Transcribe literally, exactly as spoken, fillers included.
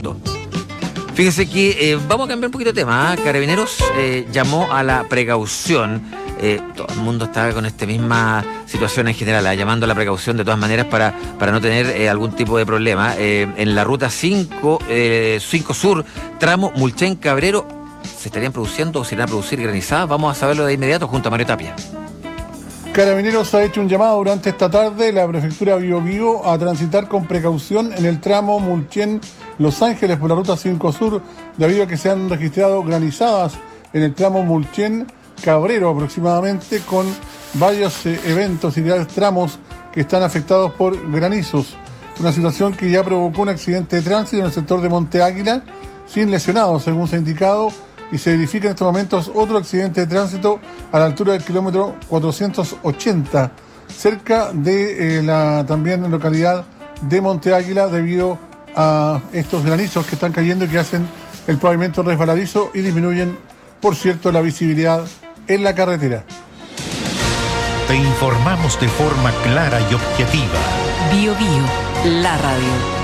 pasando. Fíjese que eh, vamos a cambiar un poquito de tema. ¿eh? Carabineros eh, llamó a la precaución. Eh, todo el mundo está con esta misma situación en general, ¿eh? llamando a la precaución de todas maneras para, para no tener eh, algún tipo de problema. Eh, en la ruta cinco, eh, cinco Sur, tramo Mulchen-Cabrero, ¿se estarían produciendo o se irán a producir granizadas? Vamos a saberlo de inmediato junto a Mario Tapia. Carabineros ha hecho un llamado durante esta tarde en la prefectura Bío Bío a transitar con precaución en el tramo Mulchen-Los Ángeles por la ruta cinco Sur, debido a que se han registrado granizadas en el tramo Mulchen-Cabrero aproximadamente, con varios eh, eventos y varios tramos que están afectados por granizos. Una situación que ya provocó un accidente de tránsito en el sector de Monte Águila, sin lesionados, según se ha indicado, y se verifica en estos momentos otro accidente de tránsito a la altura del kilómetro cuatrocientos ochenta, cerca de eh, la también localidad de Monte Águila, debido a estos granizos que están cayendo y que hacen el pavimento resbaladizo y disminuyen, por cierto, la visibilidad en la carretera. Te informamos de forma clara y objetiva. Bío Bío, la radio.